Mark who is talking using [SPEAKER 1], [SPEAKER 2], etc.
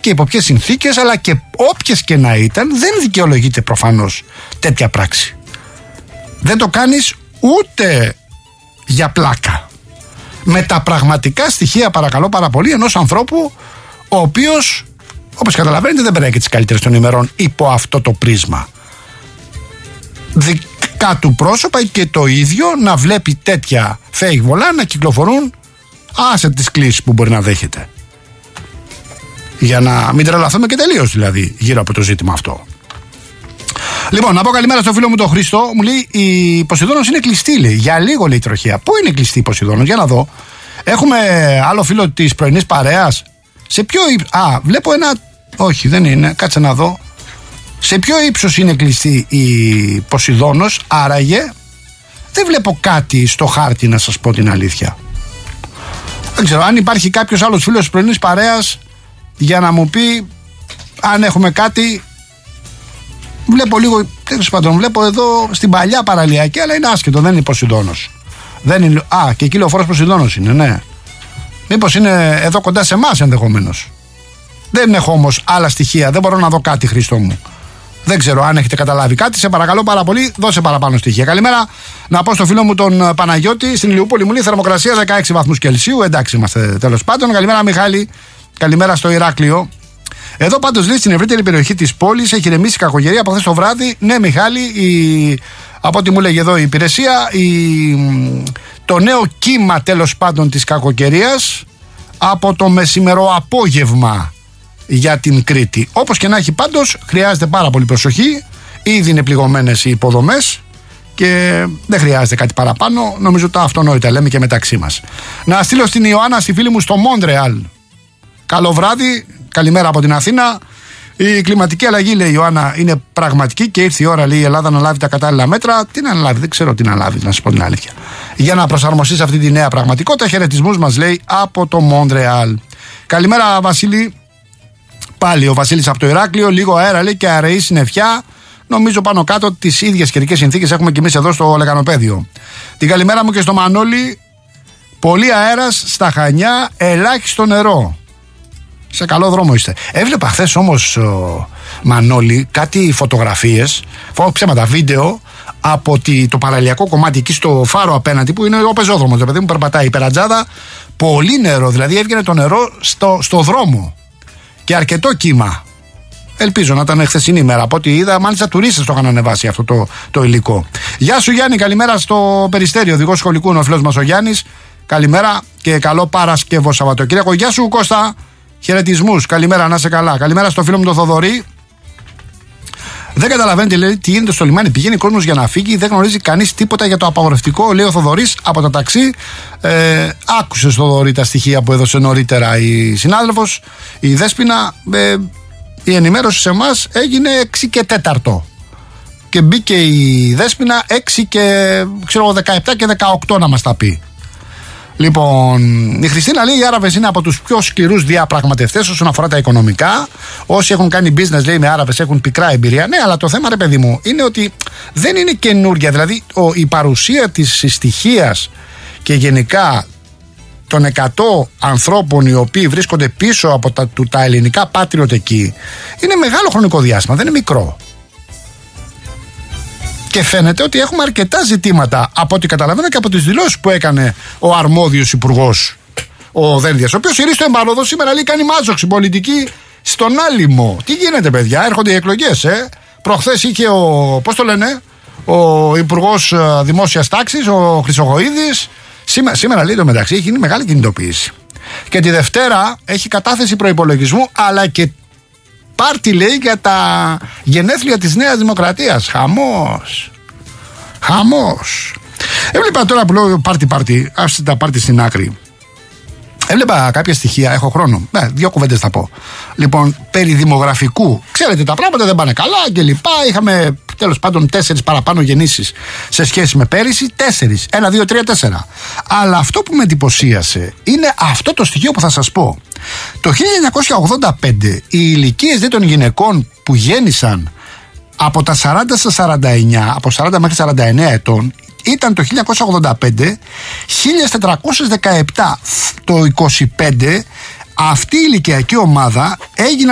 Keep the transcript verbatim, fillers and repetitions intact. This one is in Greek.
[SPEAKER 1] και υπό ποιες συνθήκες, αλλά και όποιες και να ήταν, δεν δικαιολογείται προφανώς τέτοια πράξη. Δεν το κάνεις ούτε για πλάκα. Με τα πραγματικά στοιχεία, παρακαλώ πάρα πολύ, ενός ανθρώπου ο οποίος, όπως καταλαβαίνετε, δεν περνάει και τις καλύτερες των ημερών υπό αυτό το πρίσμα. Δικά του πρόσωπα και το ίδιο να βλέπει τέτοια fake βολά να κυκλοφορούν, άσε τις κλήσεις που μπορεί να δέχεται. Για να μην τρελαθούμε και τελείως δηλαδή γύρω από το ζήτημα αυτό. Λοιπόν, να πω καλημέρα στο φίλο μου τον Χρήστο. Μου λέει η Ποσειδώνος είναι κλειστή, λέει. Για λίγο, λέει, η τροχέα. Πού είναι κλειστή η Ποσειδώνος, για να δω. Έχουμε άλλο φίλο της πρωινής παρέας. Σε ποιο ύψος. Α, βλέπω ένα. Όχι, δεν είναι. Κάτσε να δω. Σε ποιο ύψος είναι κλειστή η Ποσειδώνος, άραγε. Δεν βλέπω κάτι στο χάρτη, να σας πω την αλήθεια. Δεν ξέρω αν υπάρχει κάποιος άλλος φίλος της πρωινής παρέας για να μου πει αν έχουμε κάτι. Βλέπω λίγο, τέλος πάντων, βλέπω εδώ στην παλιά παραλιακή, αλλά είναι άσχετο, δεν είναι Ποσειδώνος. Δεν είναι, α, και εκεί Λεωφόρος Ποσειδώνος είναι, ναι. Μήπως είναι εδώ κοντά σε εμάς ενδεχομένως. Δεν έχω όμως άλλα στοιχεία, δεν μπορώ να δω κάτι, Χριστό μου. Δεν ξέρω αν έχετε καταλάβει κάτι, σε παρακαλώ πάρα πολύ, δώσε παραπάνω στοιχεία. Καλημέρα, να πω στο φίλο μου τον Παναγιώτη, στην Ηλιούπολη, μου λέει θερμοκρασία δεκαέξι βαθμούς Κελσίου, εντάξει είμαστε τέλος πάντων. Καλημέρα Μιχάλη, καλημέρα στο Ηράκλειο. Εδώ πάντως λέει στην ευρύτερη περιοχή της πόλης έχει ηρεμήσει κακοκαιρία από χθες το βράδυ. Ναι, Μιχάλη, η, από ό,τι μου λέγει εδώ η υπηρεσία, η, το νέο κύμα τέλος πάντων της κακοκαιρίας από το μεσημεροαπόγευμα για την Κρήτη. Όπως και να έχει πάντως, χρειάζεται πάρα πολύ προσοχή. Ήδη είναι πληγωμένες οι υποδομές και δεν χρειάζεται κάτι παραπάνω. Νομίζω τα αυτονόητα λέμε και μεταξύ μας. Να στείλω στην Ιωάννα, στη φίλη μου στο Μόντρεαλ. Καλό βράδυ. Καλημέρα από την Αθήνα. Η κλιματική αλλαγή, λέει η Ιωάννα, είναι πραγματική και ήρθε η ώρα, λέει, η Ελλάδα να λάβει τα κατάλληλα μέτρα. Τι να λάβει, δεν ξέρω τι να λάβει, να σας πω την αλήθεια. Για να προσαρμοστεί σε αυτή τη νέα πραγματικότητα. Χαιρετισμούς μας, λέει, από το Μόντρεαλ. Καλημέρα, Βασίλη. Πάλι ο Βασίλης από το Ηράκλειο. Λίγο αέρα, λέει, και αραιή συννεφιά. Νομίζω πάνω κάτω τις ίδιες καιρικές συνθήκες έχουμε και εμείς εδώ στο Λεκανοπέδιο. Την καλημέρα μου και στο Μανώλη. Πολύ αέρας στα Χανιά, ελάχιστο νερό. Σε καλό δρόμο είστε. Έβλεπα χθες όμως, ο Μανώλη, κάτι φωτογραφίες, ψέματα, βίντεο από τη, το παραλιακό κομμάτι εκεί στο φάρο απέναντι που είναι ο πεζόδρομος. Το παιδί μου περπατάει η περατζάδα. Πολύ νερό, δηλαδή έβγαινε το νερό στο, στο δρόμο. Και αρκετό κύμα. Ελπίζω να ήταν χθεσινή ημέρα. Από ό,τι είδα, μάλιστα τουρίστες το είχαν ανεβάσει αυτό το, το υλικό. Γεια σου Γιάννη, καλημέρα στο Περιστέριο, οδηγός σχολικού είναι ο φίλος μας ο Γιάννης. Καλημέρα και καλό Παρασκευό Σαββατοκύριακο. Γεια σου Κώστα. Χαιρετισμούς, καλημέρα, να είσαι καλά. Καλημέρα στο φίλο μου τον Θοδωρή. Δεν καταλαβαίνετε, λέει, τι γίνεται στο λιμάνι. Πηγαίνει κόσμος για να φύγει, δεν γνωρίζει κανείς τίποτα για το απαγορευτικό. Λέει ο Θοδωρής από τα ταξί. Ε, άκουσε στο Θοδωρή τα στοιχεία που έδωσε νωρίτερα η συνάδελφος, η Δέσποινα. Ε, η ενημέρωση σε εμάς έγινε έξι και τέταρτο. Και μπήκε η Δέσποινα έξι και ξέρω, δεκαεπτά και δεκαοκτώ να μας τα πει. Λοιπόν, η Χριστίνα λέει: οι Άραβες είναι από τους πιο σκληρούς διαπραγματευτές όσον αφορά τα οικονομικά. Όσοι έχουν κάνει business, λέει, με Άραβες έχουν πικρά εμπειρία. Ναι, αλλά το θέμα, ρε παιδί μου, είναι ότι δεν είναι καινούρια. Δηλαδή, ο, η παρουσία της συστοιχίας και γενικά των εκατό ανθρώπων οι οποίοι βρίσκονται πίσω από τα, του, τα ελληνικά patriot εκεί είναι μεγάλο χρονικό διάστημα, δεν είναι μικρό. Και φαίνεται ότι έχουμε αρκετά ζητήματα από ό,τι καταλαβαίνω και από τις δηλώσεις που έκανε ο αρμόδιος υπουργός, ο Δένδιας, ο οποίος ηρίστο εμπαρόδο σήμερα, λέει, κάνει μάζοξη πολιτική στον Άλυμο. Τι γίνεται, παιδιά, έρχονται οι εκλογές, ε. Προχθές είχε ο, πώς το λένε, ο υπουργός δημόσιας τάξης, ο Χρυσοχοΐδης. Σήμερα, σήμερα λέει το μεταξύ, έχει γίνει μεγάλη κινητοποίηση. Και τη Δευτέρα έχει κατάθεση προϋπολογισμού, αλλά και πάρτι, λέει, για τα γενέθλια της Νέας Δημοκρατίας. Χαμός. Χαμός. Έβλεπα τώρα που λέω πάρτι πάρτι, άφησε τα πάρτι στην άκρη. Έβλεπα κάποια στοιχεία, έχω χρόνο. Ναι, δύο κουβέντες θα πω. Λοιπόν, περί δημογραφικού. Ξέρετε, τα πράγματα δεν πάνε καλά και λοιπά. Είχαμε τέλος πάντων τέσσερις παραπάνω γεννήσεις σε σχέση με πέρυσι. Τέσσερις. Ένα, δύο, τρία, τέσσερα. Αλλά αυτό που με εντυπωσίασε είναι αυτό το στοιχείο που θα σας πω. Το χίλια εννιακόσια ογδόντα πέντε οι ηλικίες των γυναικών που γέννησαν από τα σαράντα στα σαράντα εννιά, από σαράντα μέχρι σαράντα εννιά ετών, ήταν το χίλια εννιακόσια ογδόντα πέντε χίλια τετρακόσιες δεκαεπτά. Το είκοσι πέντε αυτή η ηλικιακή ομάδα έγινε